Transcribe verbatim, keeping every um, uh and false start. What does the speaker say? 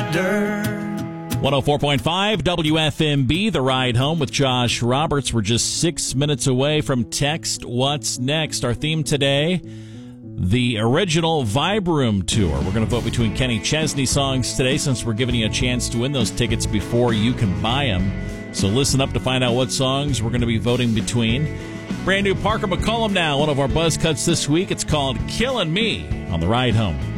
reminder. one oh four point five W F M B, The Ride Home with Josh Roberts. We're just six minutes away from Text What's Next. Our theme today, the original Vibe Room Tour. We're going to vote between Kenny Chesney songs today since we're giving you a chance to win those tickets before you can buy them. So listen up to find out what songs we're going to be voting between. Brand new Parker McCollum now, one of our buzz cuts this week. It's called Killin' Me on The Ride Home.